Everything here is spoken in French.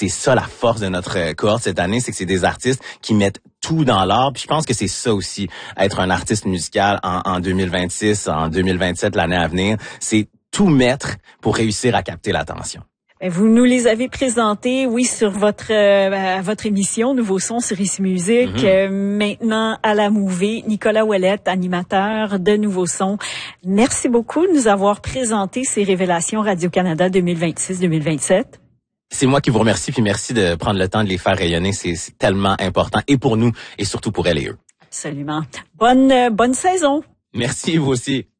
c'est ça la force de notre cohorte cette année, c'est que c'est des artistes qui mettent tout dans l'art. Puis je pense que c'est ça aussi, être un artiste musical en 2026, en 2027, l'année à venir, c'est tout mettre pour réussir à capter l'attention. Vous nous les avez présentés, oui, sur votre émission Nouveau Son sur Ici Musique. Maintenant à la Mouvée, Nicolas Ouellette, animateur de Nouveau Son. Merci beaucoup de nous avoir présenté ces révélations Radio-Canada 2026-2027. C'est moi qui vous remercie, puis merci de prendre le temps de les faire rayonner. C'est tellement important, et pour nous, et surtout pour elles et eux. Absolument. Bonne saison. Merci, vous aussi.